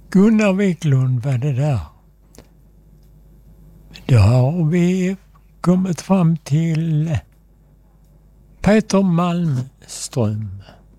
Gunnar Wiklund var det där. Då har vi kommit fram till Peter Malmström.